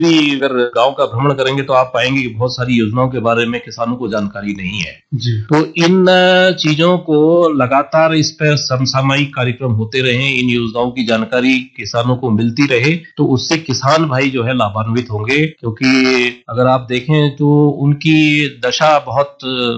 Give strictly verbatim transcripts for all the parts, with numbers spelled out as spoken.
भी अगर गांव का भ्रमण करेंगे तो आप पाएंगे कि बहुत सारी योजनाओं के बारे में किसानों को जानकारी नहीं है जी। तो इन चीजों को लगातार इस पर समसामयिक कार्यक्रम होते रहे, इन योजनाओं की जानकारी किसानों को मिलती रहे, तो उससे किसान भाई जो है लाभान्वित होंगे। क्योंकि अगर आप देखें तो उनकी दशा बहुत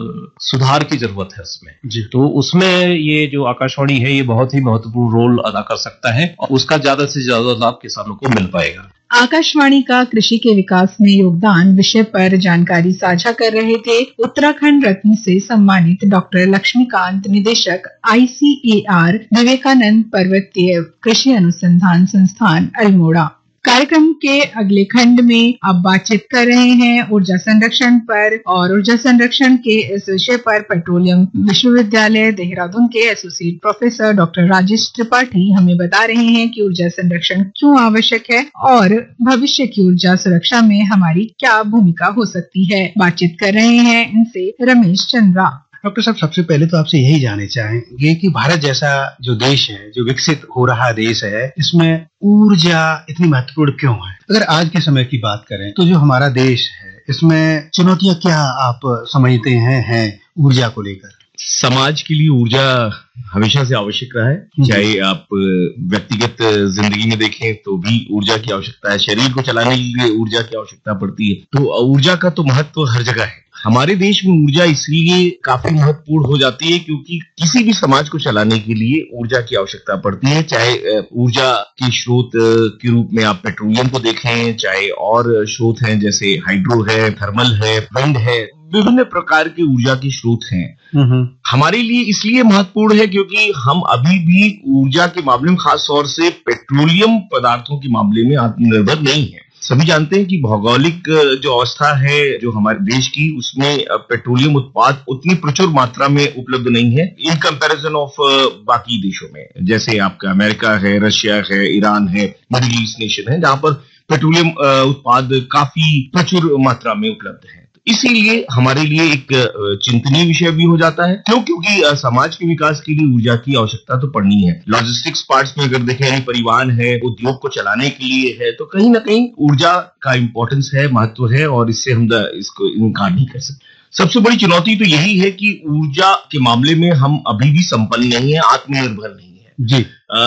सुधार की जरूरत है उसमें जी। तो उसमें ये जो आकाशवाणी है ये बहुत ही महत्वपूर्ण रोल अदा कर सकता है और उसका ज्यादा से ज्यादा लाभ किसानों को मिल पाएगा। आकाशवाणी का कृषि के विकास में योगदान विषय पर जानकारी साझा कर रहे थे उत्तराखंड रत्न से सम्मानित डॉक्टर लक्ष्मीकांत, निदेशक आई सी ए आर विवेकानंद पर्वतीय कृषि अनुसंधान संस्थान अल्मोड़ा। कार्यक्रम के अगले खंड में अब बातचीत कर रहे हैं ऊर्जा संरक्षण पर, और ऊर्जा संरक्षण के इस विषय पर पेट्रोलियम विश्वविद्यालय देहरादून के associate professor doctor Rajesh Tripathi हमें बता रहे हैं कि ऊर्जा संरक्षण क्यों आवश्यक है और भविष्य की ऊर्जा सुरक्षा में हमारी क्या भूमिका हो सकती है। बातचीत कर रहे हैं इनसे रमेश चंद्रा। डॉक्टर साहब, सबसे पहले तो आपसे यही जानना चाहेंगे कि भारत जैसा जो देश है, जो विकसित हो रहा देश है, इसमें ऊर्जा इतनी महत्वपूर्ण क्यों है? अगर आज के समय की बात करें तो जो हमारा देश है इसमें चुनौतियां क्या आप समझते हैं हैं ऊर्जा को लेकर? समाज के लिए ऊर्जा हमेशा से आवश्यक रहा है, चाहे आप व्यक्तिगत जिंदगी में देखें तो भी ऊर्जा की आवश्यकता है, शरीर को चलाने के लिए ऊर्जा की आवश्यकता पड़ती है। तो ऊर्जा का तो महत्व हर जगह है। हमारे देश में ऊर्जा इसलिए काफी महत्वपूर्ण हो जाती है क्योंकि किसी भी समाज को चलाने के लिए ऊर्जा की आवश्यकता पड़ती है, चाहे ऊर्जा के स्रोत के रूप में आप पेट्रोलियम को देखें, चाहे और स्रोत हैं जैसे हाइड्रो है, थर्मल है, विंड है, विभिन्न प्रकार के ऊर्जा के स्रोत हैं। हमारे लिए इसलिए महत्वपूर्ण है क्योंकि हम अभी भी ऊर्जा के मामले में, खास तौर से पेट्रोलियम पदार्थों के मामले में आत्मनिर्भर नहीं है। सभी जानते हैं कि भौगोलिक जो अवस्था है जो हमारे देश की, उसमें पेट्रोलियम उत्पाद उतनी प्रचुर मात्रा में उपलब्ध नहीं है इन कंपैरिजन ऑफ बाकी देशों में, जैसे आपका अमेरिका है, रशिया है, ईरान है, मिडिल ईस्ट नेशन है, जहां पर पेट्रोलियम उत्पाद काफी प्रचुर मात्रा में उपलब्ध है। इसीलिए हमारे लिए एक चिंतनीय विषय भी हो जाता है। क्यों? क्योंकि समाज के विकास के लिए ऊर्जा की आवश्यकता तो पड़नी है। लॉजिस्टिक्स पार्ट्स में अगर देखें, यानी परिवहन है, उद्योग को चलाने के लिए है, तो कहीं ना कहीं ऊर्जा का इंपॉर्टेंस है, महत्व है, और इससे हम इसको इनकार नहीं कर सकते। सबसे बड़ी चुनौती तो यही है कि ऊर्जा के मामले में हम अभी भी संपन्न नहीं है, आत्मनिर्भर नहीं है जी।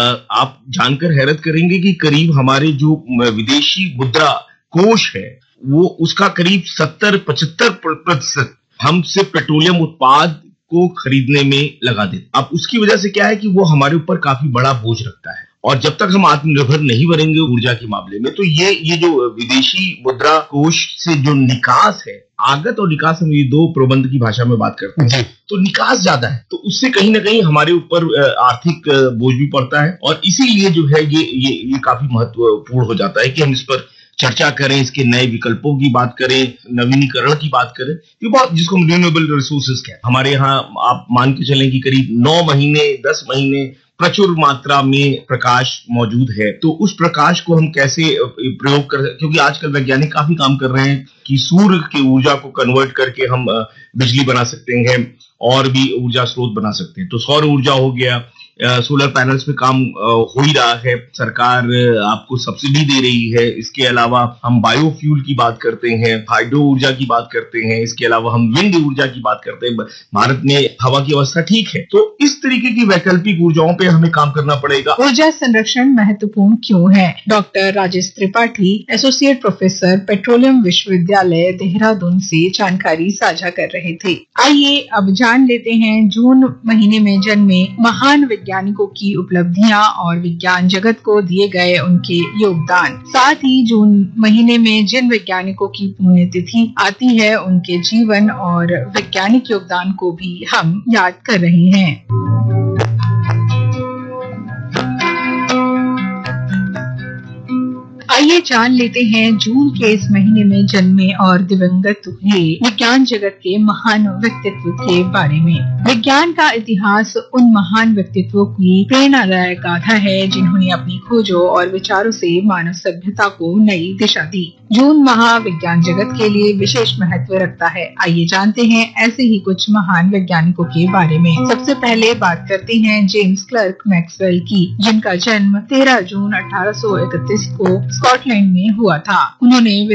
आप जानकर हैरत करेंगे कि करीब हमारे जो विदेशी मुद्रा कोष है वो उसका करीब सत्तर पचहत्तर प्रतिशत हम सिर्फ पेट्रोलियम उत्पाद को खरीदने में लगा देते। अब उसकी वजह से क्या है कि वो हमारे ऊपर काफी बड़ा बोझ रखता है, और जब तक हम आत्मनिर्भर नहीं बनेंगे ऊर्जा के मामले में, तो ये ये जो विदेशी मुद्रा कोष से जो निकास है, आगत और निकास, हम ये दो प्रबंध की भाषा में बात करते हैं, तो निकास ज्यादा है, तो उससे कहीं ना कहीं हमारे ऊपर आर्थिक बोझ भी पड़ता है। और इसीलिए जो है ये ये ये काफी महत्वपूर्ण हो जाता है कि हम इस पर चर्चा करें, इसके नए विकल्पों की बात करें, नवीनीकरण की बात करें। ये बहुत, जिसको हम रिन्यूएबल रिसोर्सेज कहते हैं, हमारे यहाँ आप मान के चलें कि करीब नौ महीने दस महीने प्रचुर मात्रा में प्रकाश मौजूद है। तो उस प्रकाश को हम कैसे प्रयोग कर, क्योंकि आजकल वैज्ञानिक काफी काम कर रहे हैं कि सूर्य की ऊर्जा को कन्वर्ट करके हम बिजली बना सकते हैं और भी ऊर्जा स्रोत बना सकते हैं। तो सौर ऊर्जा हो गया, सोलर पैनल्स पे काम हो ही रहा है, सरकार आपको सब्सिडी दे रही है। इसके अलावा हम बायोफ्यूल की बात करते हैं, हाइड्रो ऊर्जा की बात करते हैं, इसके अलावा हम विंड ऊर्जा की बात करते हैं। भारत में हवा की अवस्था ठीक है, तो इस तरीके की वैकल्पिक ऊर्जाओं पे हमें काम करना पड़ेगा। ऊर्जा संरक्षण महत्वपूर्ण क्यों है? Doctor Rajesh Tripathi, associate professor, petroleum विश्वविद्यालय देहरादून से जानकारी साझा कर रहे थे। आइए अब जान लेते हैं जून महीने में जन्मे महान वैज्ञानिकों की उपलब्धियां और विज्ञान जगत को दिए गए उनके योगदान। साथ ही जून महीने में जिन वैज्ञानिकों की पुण्यतिथि आती है, उनके जीवन और वैज्ञानिक योगदान को भी हम याद कर रहे हैं। आइए जान लेते हैं जून के इस महीने में जन्मे और दिवंगत हुए विज्ञान जगत के महान व्यक्तित्व के बारे में। विज्ञान का इतिहास उन महान व्यक्तित्वों की प्रेरणादायक गाथा है जिन्होंने अपनी खोजों और विचारों से मानव सभ्यता को नई दिशा दी। जून माह विज्ञान जगत के लिए विशेष महत्व रखता है। आइए जानते हैं ऐसे ही कुछ महान वैज्ञानिकों के बारे में। सबसे पहले बात करते हैं जेम्स क्लर्क मैक्सवेल की, जिनका जन्म तेरह जून अठारह सौ इकतीस को स्कॉटलैंड में हुआ था। उन्होंने